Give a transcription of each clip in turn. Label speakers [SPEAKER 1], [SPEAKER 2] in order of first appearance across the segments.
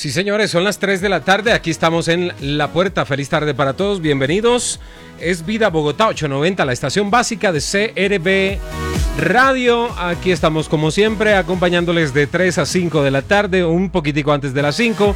[SPEAKER 1] Sí, señores, son las 3 de la tarde, aquí estamos en La Puerta. Feliz tarde para todos, bienvenidos. Es Vida Bogotá 890, la estación básica de CRB Radio. Aquí estamos como siempre, acompañándoles de 3 a 5 de la tarde, un poquitico antes de las 5.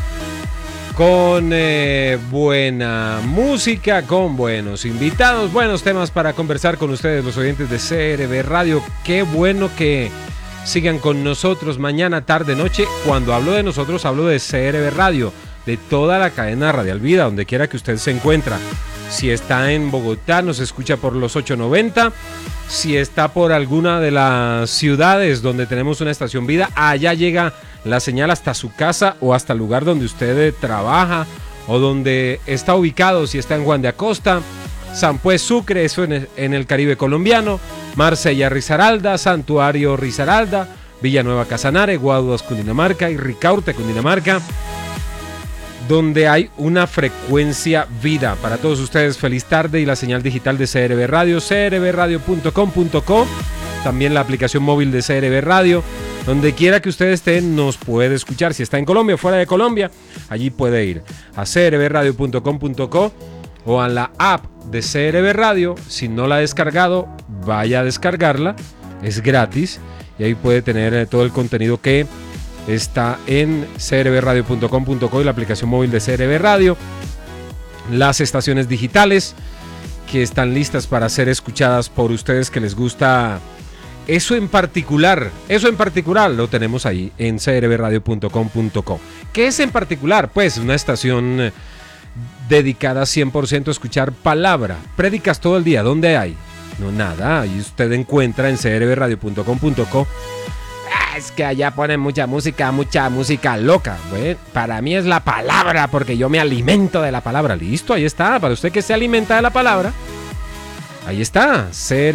[SPEAKER 1] Con buena música, con buenos invitados, buenos temas para conversar con ustedes, los oyentes de CRB Radio. Qué bueno que sigan con nosotros mañana, tarde, noche. Cuando hablo de nosotros, hablo de CRB Radio, de toda la cadena Radial Vida, donde quiera que usted se encuentra. Si está en Bogotá, nos escucha por los 890. Si está por alguna de las ciudades donde tenemos una estación Vida, allá llega la señal hasta su casa o hasta el lugar donde usted trabaja o donde está ubicado. Si está en Juan de Acosta, San Pues Sucre, eso en el Caribe colombiano, Marsella Risaralda, Santuario Risaralda, Villanueva Casanare, Guaduas Cundinamarca y Ricaurte Cundinamarca, donde hay una frecuencia Vida. Para todos ustedes, feliz tarde, y la señal digital de CRB Radio, crbradio.com.co, también la aplicación móvil de CRB Radio. Donde quiera que usted esté, nos puede escuchar. Si está en Colombia o fuera de Colombia, allí puede ir a crbradio.com.co o a la app de CRB Radio. Si no la ha descargado, vaya a descargarla, es gratis, y ahí puede tener todo el contenido que está en crbradio.com.co y la aplicación móvil de CRB Radio. Las estaciones digitales que están listas para ser escuchadas por ustedes que les gusta eso en particular lo tenemos ahí en crbradio.com.co. ¿Qué es en particular? Pues una estación dedicada 100% a escuchar palabra, prédicas todo el día. ¿Dónde hay? No, nada, ahí usted encuentra en crbradio.com.co. Es que allá ponen mucha música loca. Bueno, para mí es la palabra, porque yo me alimento de la palabra. Listo, ahí está, para usted que se alimenta de la palabra, ahí está,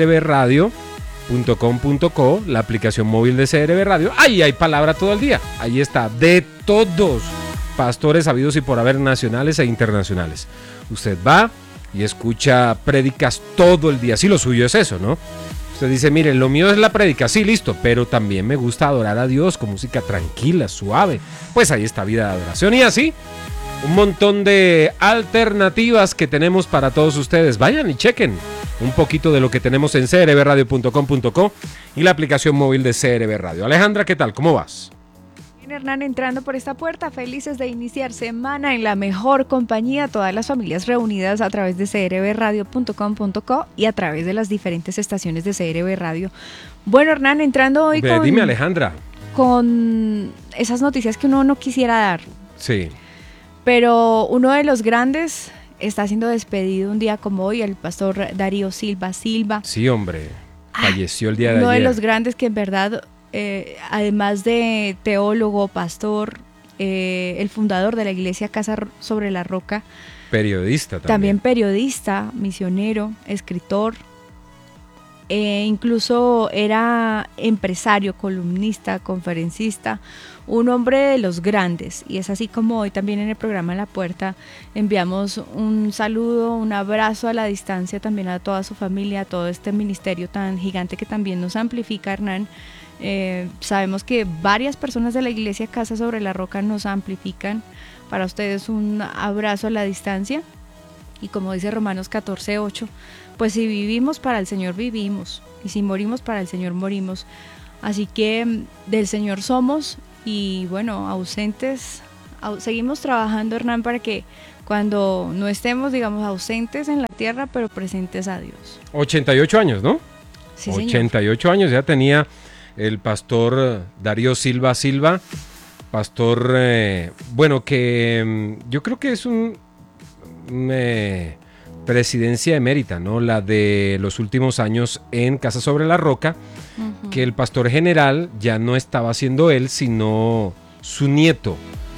[SPEAKER 1] crbradio.com.co, la aplicación móvil de CRB Radio. Ahí hay palabra todo el día. Ahí está, de todos, pastores habidos y por haber, nacionales e internacionales. Usted va y escucha prédicas todo el día. Sí, lo suyo es eso, ¿no? Usted dice, mire, lo mío es la prédica. Sí, listo, pero también me gusta adorar a Dios con música tranquila, suave. Pues ahí está Vida de Adoración. Y así, un montón de alternativas que tenemos para todos ustedes. Vayan y chequen un poquito de lo que tenemos en crbradio.com.co y la aplicación móvil de CRB Radio. Alejandra, ¿qué tal? ¿Cómo vas?
[SPEAKER 2] Bien, Hernán, entrando por esta puerta, felices de iniciar semana en la mejor compañía, todas las familias reunidas a través de crbradio.com.co y a través de las diferentes estaciones de CRB Radio. Bueno, Hernán, entrando hoy
[SPEAKER 1] Dime, Alejandra.
[SPEAKER 2] Con esas noticias que uno no quisiera dar.
[SPEAKER 1] Sí.
[SPEAKER 2] Pero uno de los grandes está siendo despedido un día como hoy, el pastor Darío Silva.
[SPEAKER 1] Sí, hombre, falleció el día de ayer.
[SPEAKER 2] Uno de los grandes que en verdad, además de teólogo, pastor, el fundador de la iglesia Casa sobre la Roca.
[SPEAKER 1] Periodista también.
[SPEAKER 2] También periodista, misionero, escritor. Incluso era empresario, columnista, conferencista, un hombre de los grandes. Y es así como hoy también en el programa La Puerta enviamos un saludo, un abrazo a la distancia también a toda su familia, a todo este ministerio tan gigante que también nos amplifica, Hernán. Sabemos que varias personas de la iglesia Casa sobre la Roca nos amplifican. Para ustedes un abrazo a la distancia. Y como dice Romanos 14:8, pues si vivimos, para el Señor vivimos, y si morimos, para el Señor morimos. Así que del Señor somos, y bueno, ausentes, seguimos trabajando, Hernán, para que cuando no estemos, digamos, ausentes en la tierra, pero presentes a Dios.
[SPEAKER 1] 88 años, ¿no?
[SPEAKER 2] Sí, señor.
[SPEAKER 1] 88 años ya tenía el pastor Darío Silva, pastor, bueno, que yo creo que es una presidencia emérita, ¿no? La de los últimos años en Casa sobre la Roca, que el pastor general ya no estaba siendo él, sino su nieto,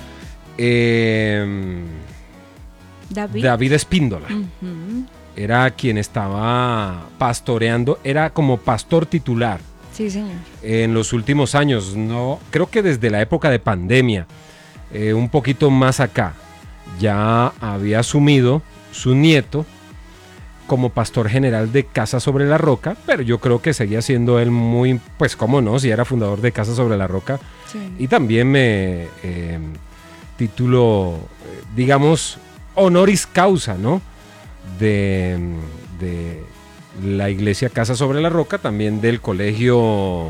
[SPEAKER 1] David Espíndola. Era quien estaba pastoreando, era como pastor titular.
[SPEAKER 2] Sí, señor.
[SPEAKER 1] En los últimos años, no, creo que desde la época de pandemia, un poquito más acá, ya había asumido su nieto como pastor general de Casa sobre la Roca, pero yo creo que seguía siendo él muy, pues cómo no, si era fundador de Casa sobre la Roca. Sí. Y también título, digamos, honoris causa, ¿no? De la iglesia Casa sobre la Roca, también del colegio,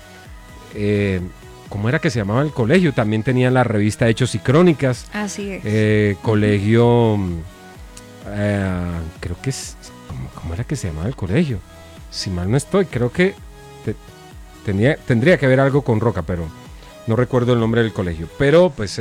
[SPEAKER 1] ¿cómo era que se llamaba el colegio? También tenía la revista Hechos y Crónicas.
[SPEAKER 2] Así es.
[SPEAKER 1] Colegio, creo que es, ¿cómo era que se llamaba el colegio? Si mal no estoy, creo que tendría que haber algo con Roca, pero no recuerdo el nombre del colegio. Pero pues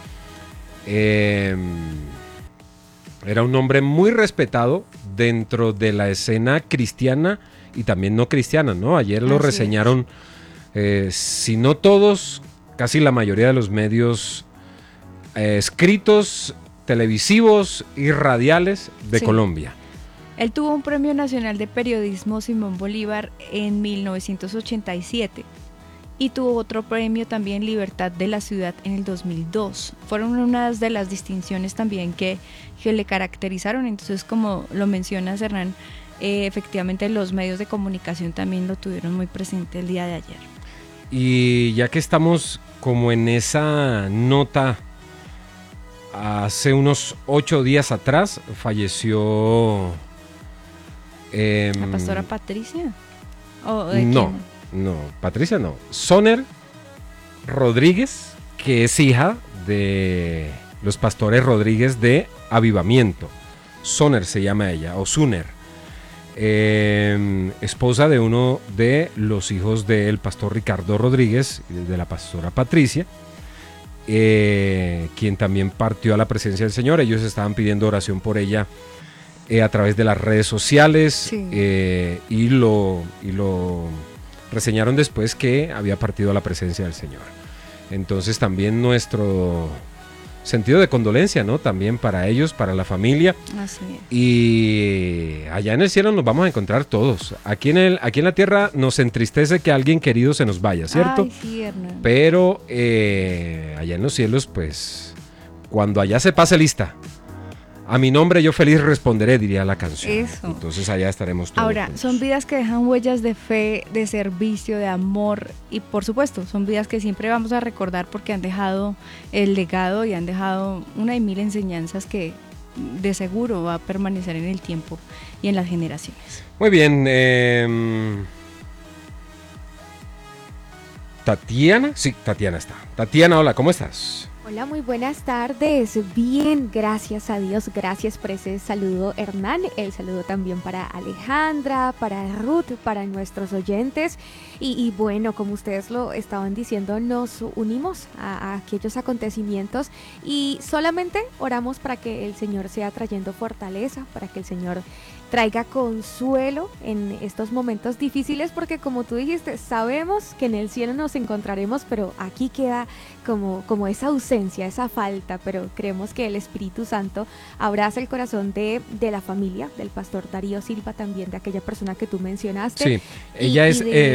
[SPEAKER 1] era un hombre muy respetado dentro de la escena cristiana y también no cristiana, ¿no? Ayer lo reseñaron, si no todos, casi la mayoría de los medios escritos, televisivos y radiales de Colombia.
[SPEAKER 2] Él tuvo un Premio Nacional de Periodismo Simón Bolívar en 1987 y tuvo otro premio también, Libertad de la Ciudad, en el 2002. Fueron unas de las distinciones también que le caracterizaron. Entonces, como lo mencionas, Hernán, efectivamente los medios de comunicación también lo tuvieron muy presente el día de ayer.
[SPEAKER 1] Y ya que estamos como en esa nota, hace unos 8 días atrás falleció...
[SPEAKER 2] ¿La pastora Patricia? ¿O de
[SPEAKER 1] no,
[SPEAKER 2] quién?
[SPEAKER 1] no, Patricia no. Soner Rodríguez, que es hija de los pastores Rodríguez de Avivamiento. Soner se llama ella, o Suner. Esposa de uno de los hijos del pastor Ricardo Rodríguez y de la pastora Patricia, quien también partió a la presencia del Señor. Ellos estaban pidiendo oración por ella a través de las redes sociales,
[SPEAKER 2] sí.
[SPEAKER 1] Y lo reseñaron después que había partido a la presencia del Señor. Entonces también nuestro sentido de condolencia, ¿no? También para ellos, para la familia.
[SPEAKER 2] Así es.
[SPEAKER 1] Y allá en el cielo nos vamos a encontrar todos. Aquí en la tierra nos entristece que alguien querido se nos vaya, ¿cierto?
[SPEAKER 2] Ay, sí, Hernán.
[SPEAKER 1] Pero allá en los cielos, pues, cuando allá se pase lista, a mi nombre yo feliz responderé, diría la canción.
[SPEAKER 2] Eso.
[SPEAKER 1] Entonces allá estaremos todos.
[SPEAKER 2] Ahora,
[SPEAKER 1] juntos.
[SPEAKER 2] son vidas que dejan huellas de fe, de servicio, de amor y por supuesto, son vidas que siempre vamos a recordar porque han dejado el legado y han dejado una y mil enseñanzas que de seguro va a permanecer en el tiempo y en las generaciones.
[SPEAKER 1] Muy bien. Tatiana, sí, Tatiana está. Tatiana, hola, ¿cómo estás?
[SPEAKER 3] Hola, muy buenas tardes. Bien, gracias a Dios. Gracias por ese saludo, Hernán. El saludo también para Alejandra, para Ruth, para nuestros oyentes. Y bueno, como ustedes lo estaban diciendo, nos unimos a aquellos acontecimientos y solamente oramos para que el Señor sea trayendo fortaleza, para que el Señor traiga consuelo en estos momentos difíciles, porque como tú dijiste, sabemos que en el cielo nos encontraremos, pero aquí queda como esa ausencia, esa falta, pero creemos que el Espíritu Santo abraza el corazón de la familia, del pastor Darío Silva, también de aquella persona que tú mencionaste.
[SPEAKER 1] Sí, ella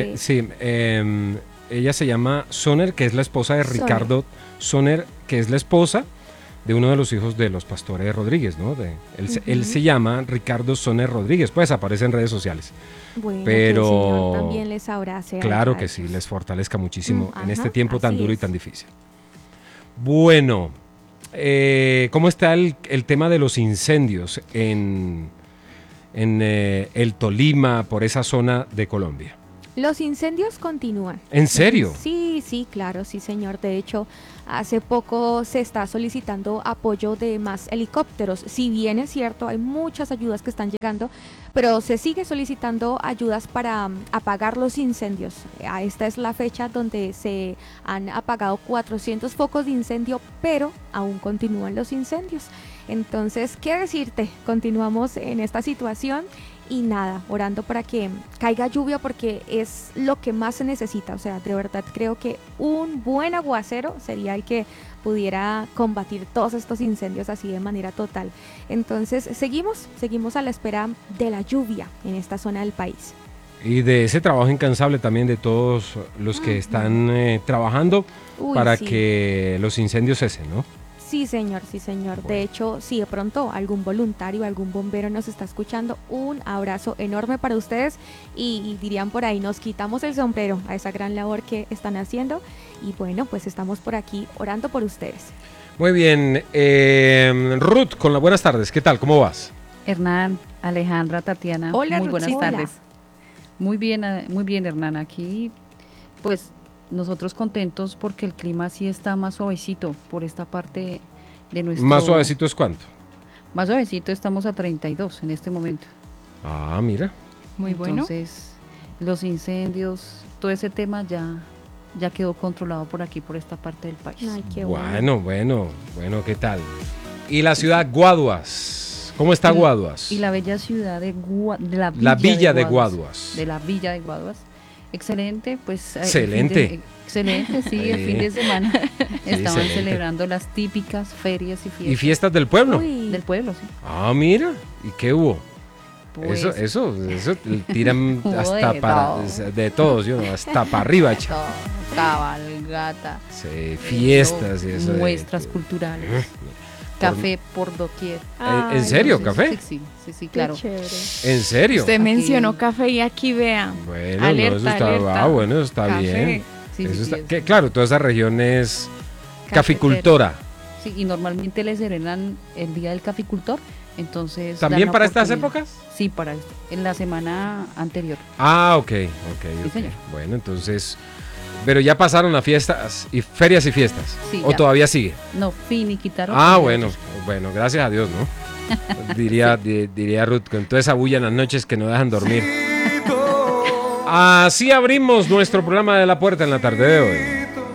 [SPEAKER 1] ella se llama Soner, que es la esposa de Ricardo Soner, que es la esposa de uno de los hijos de los pastores Rodríguez, ¿no? Él se llama Ricardo Soner Rodríguez, pues aparece en redes sociales.
[SPEAKER 3] Bueno,
[SPEAKER 1] pero
[SPEAKER 3] que el Señor también les abrace.
[SPEAKER 1] Claro que sí, les fortalezca muchísimo en este
[SPEAKER 3] Ajá,
[SPEAKER 1] tiempo tan duro y
[SPEAKER 3] es.
[SPEAKER 1] tan difícil. Bueno, ¿cómo está el tema de los incendios en el Tolima, por esa zona de Colombia?
[SPEAKER 3] Los incendios continúan.
[SPEAKER 1] ¿En serio?
[SPEAKER 3] Sí, claro, sí, señor. De hecho, hace poco se está solicitando apoyo de más helicópteros. Si bien es cierto, hay muchas ayudas que están llegando, pero se sigue solicitando ayudas para apagar los incendios. Esta es la fecha donde se han apagado 400 focos de incendio, pero aún continúan los incendios. Entonces, ¿qué decirte? Continuamos en esta situación. Y nada, orando para que caiga lluvia porque es lo que más se necesita. O sea, de verdad creo que un buen aguacero sería el que pudiera combatir todos estos incendios así de manera total. Entonces seguimos a la espera de la lluvia en esta zona del país.
[SPEAKER 1] Y de ese trabajo incansable también de todos los que están trabajando para
[SPEAKER 3] sí.
[SPEAKER 1] que los incendios cesen, ¿no?
[SPEAKER 3] Sí, señor, sí, señor.
[SPEAKER 1] Bueno.
[SPEAKER 3] De hecho, si de pronto algún voluntario, algún bombero nos está escuchando, un abrazo enorme para ustedes y dirían por ahí, nos quitamos el sombrero a esa gran labor que están haciendo y bueno, pues estamos por aquí orando por ustedes.
[SPEAKER 1] Muy bien, Ruth, con las buenas tardes, ¿qué tal? ¿Cómo vas?
[SPEAKER 4] Hernán, Alejandra, Tatiana,
[SPEAKER 2] Hola,
[SPEAKER 4] muy buenas
[SPEAKER 2] Ruthcita.
[SPEAKER 4] tardes. Muy bien, Hernán. Aquí, pues, nosotros contentos porque el clima sí está más suavecito por esta parte de nuestro...
[SPEAKER 1] ¿Más suavecito es cuánto?
[SPEAKER 4] Más suavecito, estamos a 32 en este momento.
[SPEAKER 1] Ah, mira.
[SPEAKER 2] Muy bueno.
[SPEAKER 4] Entonces, los incendios, todo ese tema ya quedó controlado por aquí, por esta parte del país.
[SPEAKER 3] Ay, qué bueno.
[SPEAKER 1] Bueno, ¿qué tal? ¿Y la ciudad Guaduas? ¿Cómo está Guaduas?
[SPEAKER 4] Y la bella ciudad de
[SPEAKER 1] La Villa de Guaduas.
[SPEAKER 4] De la Villa de Guaduas. Excelente, pues.
[SPEAKER 1] Excelente.
[SPEAKER 4] Excelente, sí, el
[SPEAKER 1] Sí.
[SPEAKER 4] fin de semana estaban
[SPEAKER 1] excelente.
[SPEAKER 4] celebrando las típicas ferias y
[SPEAKER 1] ¿Y
[SPEAKER 4] fiestas
[SPEAKER 1] fiestas del pueblo?
[SPEAKER 3] Uy,
[SPEAKER 4] del pueblo, sí.
[SPEAKER 1] Ah, mira. ¿Y qué hubo?
[SPEAKER 4] Pues,
[SPEAKER 1] Eso tiran
[SPEAKER 4] Hubo
[SPEAKER 1] hasta
[SPEAKER 4] de
[SPEAKER 1] para...
[SPEAKER 4] todo.
[SPEAKER 1] De todos, hasta para arriba, cha.
[SPEAKER 4] todo, cabalgata,
[SPEAKER 1] Sí, fiestas y eso.
[SPEAKER 4] muestras culturales, café por doquier.
[SPEAKER 3] ay,
[SPEAKER 1] ¿En serio,
[SPEAKER 3] no,
[SPEAKER 1] café?
[SPEAKER 4] Sí,
[SPEAKER 3] qué
[SPEAKER 4] claro.
[SPEAKER 3] chévere.
[SPEAKER 1] ¿En serio?
[SPEAKER 2] Usted
[SPEAKER 4] Aquí-
[SPEAKER 2] mencionó café y aquí vea.
[SPEAKER 1] Bueno,
[SPEAKER 2] Alerta,
[SPEAKER 1] eso está,
[SPEAKER 2] alerta.
[SPEAKER 1] bueno, eso está
[SPEAKER 2] Café.
[SPEAKER 1] bien.
[SPEAKER 4] Sí,
[SPEAKER 1] Eso
[SPEAKER 4] sí,
[SPEAKER 1] está-
[SPEAKER 4] sí,
[SPEAKER 1] que, claro, toda esa región es
[SPEAKER 4] Cafetera.
[SPEAKER 1] caficultora.
[SPEAKER 4] Sí, y normalmente le celebran el Día del Caficultor, entonces...
[SPEAKER 1] ¿También
[SPEAKER 4] dan la
[SPEAKER 1] para estas
[SPEAKER 4] oportunidad.
[SPEAKER 1] épocas?
[SPEAKER 4] Sí, en la semana anterior.
[SPEAKER 1] Ah, ok.
[SPEAKER 4] señor.
[SPEAKER 1] Bueno, entonces, pero ya pasaron las fiestas y ferias y fiestas.
[SPEAKER 4] Sí,
[SPEAKER 1] ¿O
[SPEAKER 4] ya.
[SPEAKER 1] todavía sigue?
[SPEAKER 4] No, finiquitaron.
[SPEAKER 1] Ah,
[SPEAKER 4] con
[SPEAKER 1] bueno,
[SPEAKER 4] derechos.
[SPEAKER 1] bueno, gracias a Dios, ¿no? diría Ruth, con toda esa bulla en las noches que no dejan dormir. Así abrimos nuestro programa de La Puerta en la tarde de hoy.